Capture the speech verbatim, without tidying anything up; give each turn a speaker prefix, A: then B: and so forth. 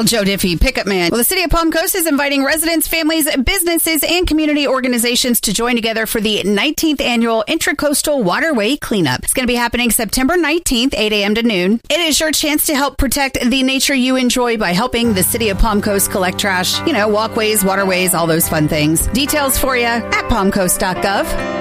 A: Little Joe Diffie, pickup man. Well, the city of Palm Coast is inviting residents, families, businesses, and community organizations to join together for the nineteenth annual Intracoastal Waterway Cleanup. It's going to be happening September nineteenth, eight a.m. to noon. It is your chance to help protect the nature you enjoy by helping the city of Palm Coast collect trash, you know, walkways, waterways, all those fun things. Details for you at palm coast dot gov.